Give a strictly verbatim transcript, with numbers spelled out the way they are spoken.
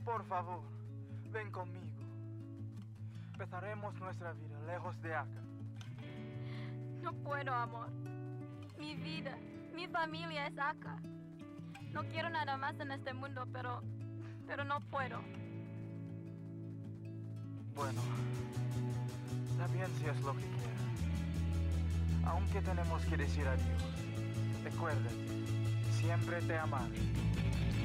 Por favor, ven conmigo. Empezaremos nuestra vida lejos de acá. No puedo, amor. Mi vida, mi familia es acá. No quiero nada más en este mundo, pero... pero no puedo. Bueno, está bien si es lo que quieras. Aunque tenemos que decir adiós, recuérdate, siempre te amaré.